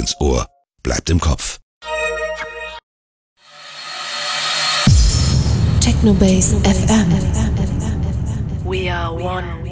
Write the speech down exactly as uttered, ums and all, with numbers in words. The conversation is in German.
ins Ohr, bleibt im Kopf. Technobase F M. We are one.